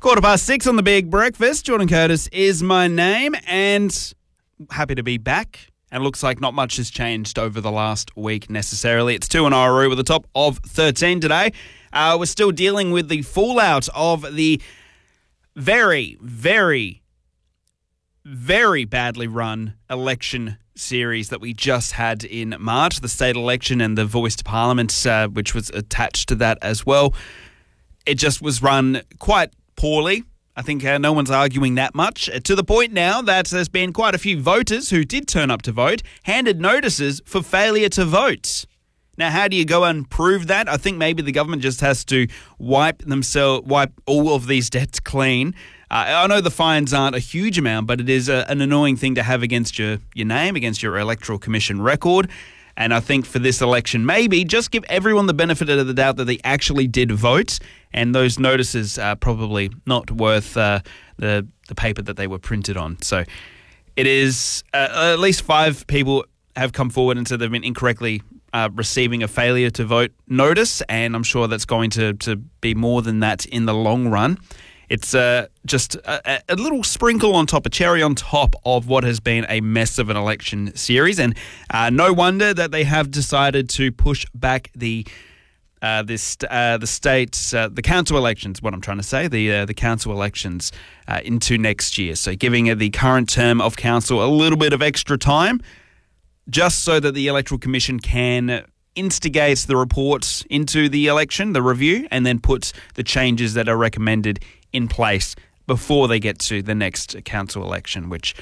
6:15 on the Big Breakfast. Jordan Curtis is my name, and happy to be back. And looks like not much has changed over the last week necessarily. It's 2 and Nauru with the top of 13 today. We're still dealing with the fallout of the very, very, very badly run election series that we just had in March, the state election and the Voice to Parliament, which was attached to that as well. It just was run quite poorly. I think no one's arguing that much, to the point now that there's been quite a few voters who did turn up to vote, handed notices for failure to vote. Now, how do you go and prove that? I think maybe the government just has to wipe all of these debts clean. I know the fines aren't a huge amount, but it is an annoying thing to have against your name, against your Electoral Commission record. And I think for this election, maybe just give everyone the benefit of the doubt that they actually did vote, and those notices are probably not worth the paper that they were printed on. So it is at least 5 people have come forward and said they've been incorrectly receiving a failure to vote notice, and I'm sure that's going to be more than that in the long run. It's just a little sprinkle on top, a cherry on top of what has been a mess of an election series, and no wonder that they have decided to push back the council elections. What I'm trying to say, the council elections into next year. So giving the current term of council a little bit of extra time, just so that the Electoral Commission can instigate the reports into the election, the review, and then put the changes that are recommended in place before they get to the next council election, which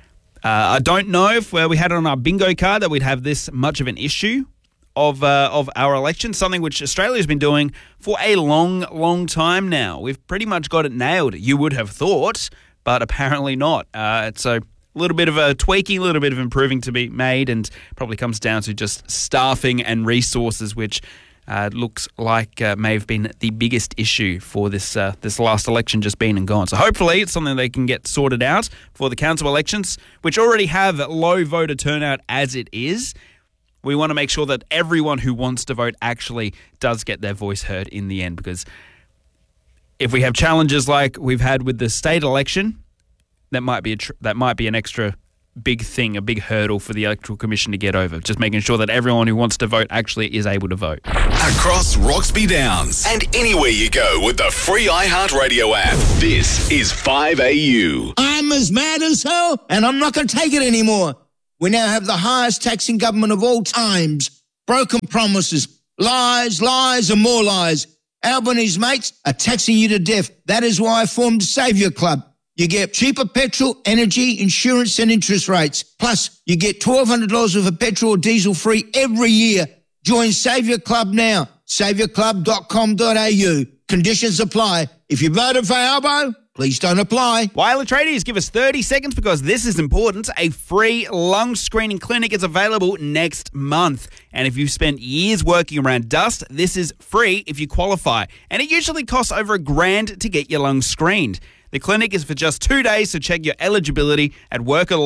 I don't know if we had it on our bingo card that we'd have this much of an issue of our election, something which Australia's been doing for a long, long time now. We've pretty much got it nailed, you would have thought, but apparently not. So a little bit of a tweaking, a little bit of improving to be made, and probably comes down to just staffing and resources, which looks like may have been the biggest issue for this last election, just been and gone. So hopefully it's something they can get sorted out for the council elections, which already have low voter turnout as it is. We want to make sure that everyone who wants to vote actually does get their voice heard in the end, because if we have challenges like we've had with the state election, that might be an extra big thing, a big hurdle for the Electoral Commission to get over. Just making sure that everyone who wants to vote actually is able to vote. Across Roxby Downs and anywhere you go with the free iHeartRadio app. This is 5AU. I'm as mad as hell, and I'm not going to take it anymore. We now have the highest taxing government of all times. Broken promises, lies, lies and more lies. Albanese mates are taxing you to death. That is why I formed Saviour Club. You get cheaper petrol, energy, insurance and interest rates. Plus, you get $1,200 worth of petrol or diesel free every year. Join Saviour Club now. SaviourClub.com.au. Conditions apply. If you voted for Albo, please don't apply. While the tradies, give us 30 seconds because this is important. A free lung screening clinic is available next month. And if you've spent years working around dust, this is free if you qualify. And it usually costs over $1,000 to get your lungs screened. The clinic is for just 2 days, so check your eligibility at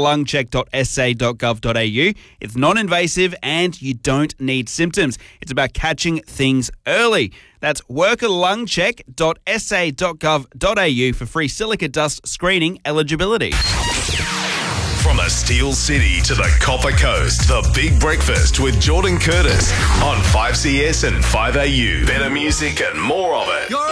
workerlungcheck.sa.gov.au. It's non-invasive and you don't need symptoms. It's about catching things early. That's workerlungcheck.sa.gov.au for free silica dust screening eligibility. From the Steel City to the Copper Coast, the Big Breakfast with Jordan Curtis on 5CS and 5AU. Better music and more of it.